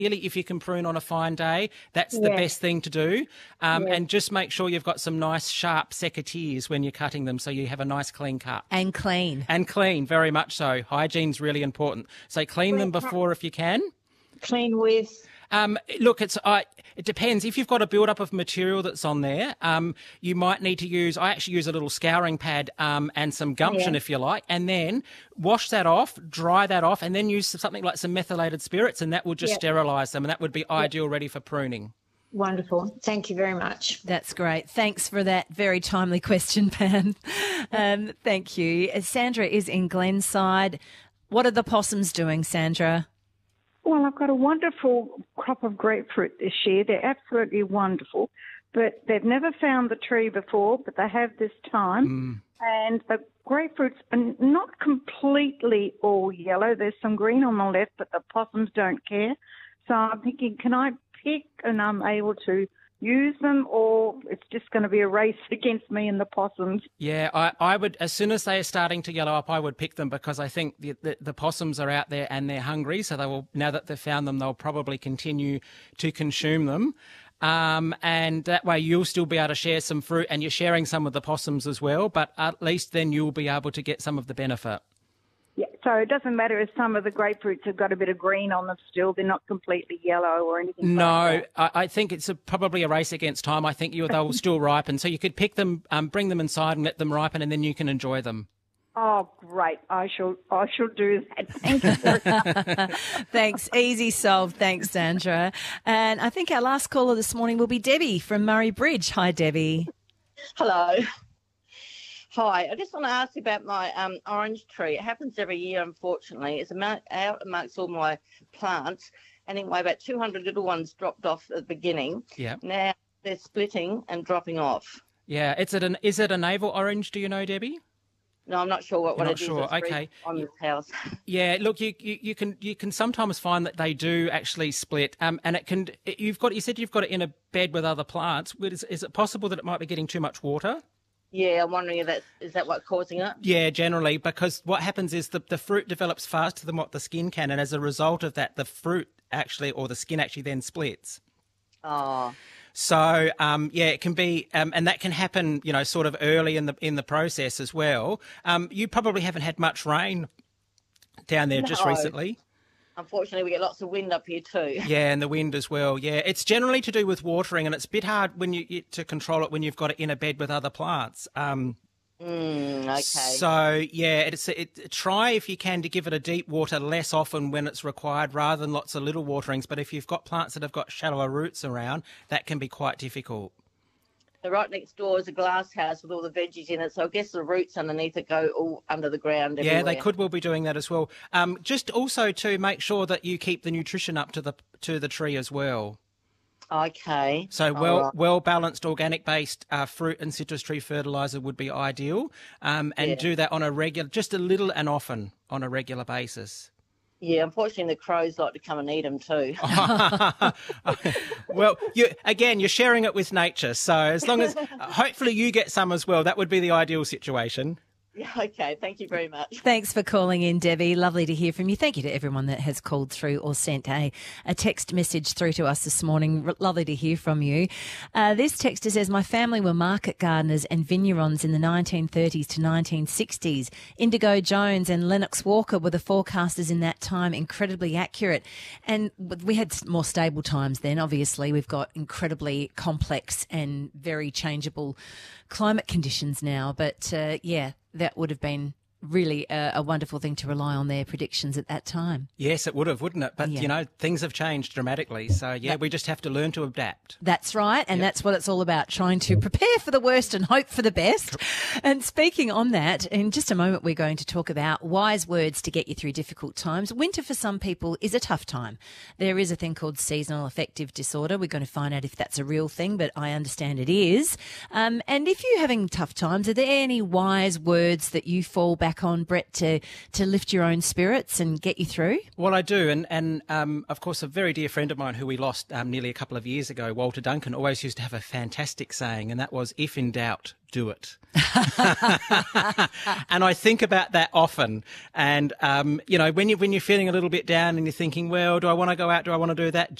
Really, if you can prune on a fine day, that's the best thing to do. And just make sure you've got some nice sharp secateurs when you're cutting them so you have a nice clean cut. And clean. And clean, very much so. Hygiene's really important. So clean them before if you can. Clean with? Look, it depends. If you've got a build-up of material that's on there, you might need to use, I actually use a little scouring pad and some gumption if you like, and then wash that off, dry that off, and then use something like some methylated spirits, and that will just sterilise them, and that would be ideal ready for pruning. Wonderful. Thank you very much. That's great. Thanks for that very timely question, Pam. Thank you. Sandra is in Glenside. What are the possums doing, Sandra? Well, I've got a wonderful crop of grapefruit this year. They're absolutely wonderful, but they've never found the tree before, but they have this time. And the grapefruits are not completely all yellow. There's some green on the left, but the possums don't care. So I'm thinking, can I pick and I'm able to use them, or it's just going to be a race against me and the possums? Yeah, I would, as soon as they are starting to yellow up, I would pick them, because I think the possums are out there and they're hungry, so they will, now that they've found them, they'll probably continue to consume them. And that way you'll still be able to share some fruit, and you're sharing some with the possums as well, but at least then you'll be able to get some of the benefit. Yeah, so it doesn't matter if some of the grapefruits have got a bit of green on them still. They're not completely yellow or anything like that. I think it's probably a race against time. I think they'll still ripen. So you could pick them, bring them inside and let them ripen, and then you can enjoy them. Oh, great. I shall do that. Thank you. Thanks. Easy solved. Thanks, Sandra. And I think our last caller this morning will be Debbie from Murray Bridge. Hi, Debbie. Hello. Hi, I just want to ask you about my orange tree. It happens every year, unfortunately. It's out amongst all my plants. Anyway, about 200 little ones dropped off at the beginning. Yeah. Now they're splitting and dropping off. Yeah. Is it a navel orange, do you know, Debbie? No, I'm not sure what it is. Sure. Okay. On this house. Yeah. Look, you can sometimes find that they do actually split. And you said you've got it in a bed with other plants. Is it possible that it might be getting too much water? Yeah, I'm wondering is that what's causing it? Yeah, generally, because what happens is the fruit develops faster than what the skin can, and as a result of that, the fruit actually, or the skin actually then splits. Oh. So, it can be, and that can happen, sort of early in the process as well. You probably haven't had much rain down there just recently. Unfortunately, we get lots of wind up here too. Yeah, and the wind as well. Yeah, it's generally to do with watering, and it's a bit hard to control it when you've got it in a bed with other plants. Okay. So yeah, try if you can to give it a deep water less often when it's required, rather than lots of little waterings. But if you've got plants that have got shallower roots around, that can be quite difficult. So right next door is a glass house with all the veggies in it, so I guess the roots underneath it go all under the ground everywhere. Yeah, they could well be doing that as well. Just also to make sure that you keep the nutrition up to the tree as well. Okay. So well balanced organic based fruit and citrus tree fertiliser would be ideal, and do that on a regular, just a little and often on a regular basis. Yeah, unfortunately, the crows like to come and eat them too. Well, you're sharing it with nature. So as long as hopefully you get some as well, that would be the ideal situation. Yeah, okay. Thank you very much. Thanks for calling in, Debbie. Lovely to hear from you. Thank you to everyone that has called through or sent a text message through to us this morning. Lovely to hear from you. This texter says, my family were market gardeners and vignerons in the 1930s to 1960s. Indigo Jones and Lennox Walker were the forecasters in that time, incredibly accurate. And we had more stable times then. Obviously, we've got incredibly complex and very changeable climate conditions now. But, that would have been really a wonderful thing to rely on their predictions at that time. Yes, it would have, wouldn't it? But, things have changed dramatically. So, we just have to learn to adapt. That's right. And that's what it's all about, trying to prepare for the worst and hope for the best. And speaking on that, in just a moment, we're going to talk about wise words to get you through difficult times. Winter for some people is a tough time. There is a thing called seasonal affective disorder. We're going to find out if that's a real thing, but I understand it is. And if you're having tough times, are there any wise words that you fall back back on, Brett, to lift your own spirits and get you through? Well, I do. And of course, a very dear friend of mine who we lost nearly a couple of years ago, Walter Duncan, always used to have a fantastic saying, and that was, if in doubt, do it. And I think about that often. And, when you're feeling a little bit down and you're thinking, well, do I want to go out? Do I want to do that?